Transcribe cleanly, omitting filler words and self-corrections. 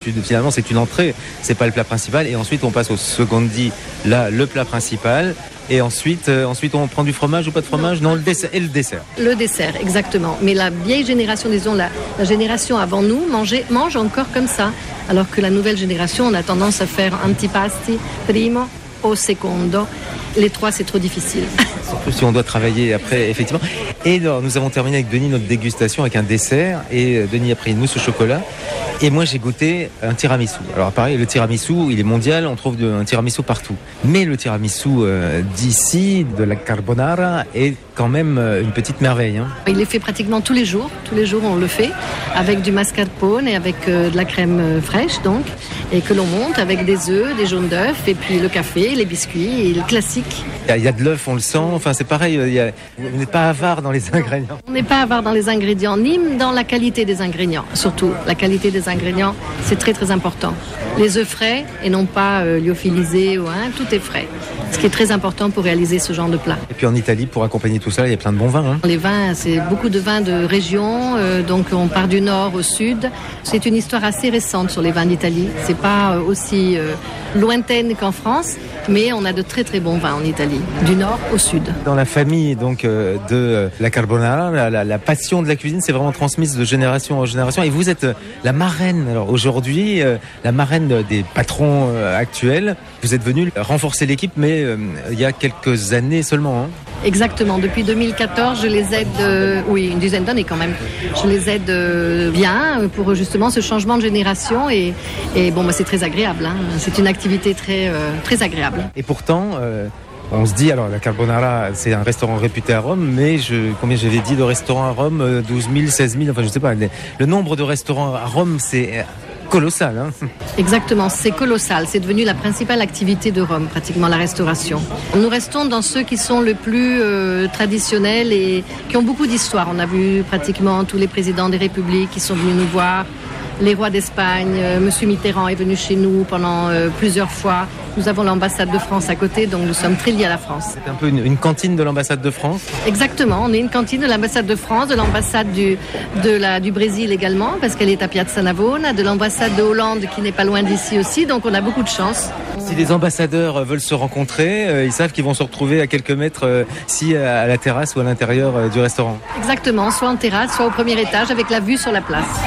finalement c'est une entrée, c'est pas le plat principal. Et ensuite on passe au secondi, là le plat principal. Et ensuite on prend du fromage ou pas de fromage? Non, le dessert. Et le dessert. Le dessert, exactement. Mais la vieille génération, disons la génération avant nous, mange encore comme ça. Alors que la nouvelle génération, on a tendance à faire antipasti, primo au secondo. Les trois, c'est trop difficile. Surtout si on doit travailler après, effectivement. Et alors, nous avons terminé avec Denis notre dégustation avec un dessert. Et Denis a pris une mousse au chocolat. Et moi, j'ai goûté un tiramisu. Alors pareil, le tiramisu, il est mondial, on trouve un tiramisu partout. Mais le tiramisu d'ici, de la carbonara, est quand même une petite merveille. Hein. Il est fait pratiquement tous les jours. Tous les jours, on le fait avec du mascarpone et avec de la crème fraîche, donc, et que l'on monte avec des œufs, des jaunes d'œufs, et puis le café, les biscuits, et le classique. Il y a de l'œuf, on le sent. Enfin, c'est pareil. Vous n'êtes pas avare dans les ingrédients. On n'est pas avare dans les ingrédients, ni dans la qualité des ingrédients. Surtout, la qualité des ingrédients, c'est très très important. Les œufs frais et non pas lyophilisés, tout est frais. Ce qui est très important pour réaliser ce genre de plat. Et puis en Italie, pour accompagner tout ça, il y a plein de bons vins. Hein. Les vins, c'est beaucoup de vins de région, donc on part du nord au sud. C'est une histoire assez récente sur les vins d'Italie. C'est pas aussi lointaine qu'en France, mais on a de très très bons vins en Italie, du nord au sud. Dans la famille donc de la carbonara, la passion de la cuisine s'est vraiment transmise de génération en génération. Et vous êtes la marraine. Alors aujourd'hui, la marraine des patrons actuels. Vous êtes venue renforcer l'équipe, mais il y a quelques années seulement. Hein. Exactement. Depuis 2014, je les aide, une dizaine d'années quand même. Je les aide bien pour justement ce changement de génération et bon, c'est très agréable. Hein. C'est une activité très très agréable. Et pourtant. On se dit, alors la carbonara, c'est un restaurant réputé à Rome, mais combien j'avais dit de restaurants à Rome? 12 000, 16 000, enfin je sais pas. Le nombre de restaurants à Rome, c'est colossal. Hein. Exactement, c'est colossal. C'est devenu la principale activité de Rome, pratiquement la restauration. Nous restons dans ceux qui sont le plus traditionnels et qui ont beaucoup d'histoire. On a vu pratiquement tous les présidents des républiques qui sont venus nous voir. Les rois d'Espagne, Monsieur Mitterrand est venu chez nous pendant plusieurs fois. Nous avons l'ambassade de France à côté, donc nous sommes très liés à la France. C'est un peu une cantine de l'ambassade de France? Exactement, on est une cantine de l'ambassade de France, de l'ambassade du Brésil également, parce qu'elle est à Piazza Navona, de l'ambassade de Hollande qui n'est pas loin d'ici aussi, donc on a beaucoup de chance. Si les ambassadeurs veulent se rencontrer, ils savent qu'ils vont se retrouver à quelques mètres, à la terrasse ou à l'intérieur du restaurant. Exactement, soit en terrasse, soit au premier étage avec la vue sur la place.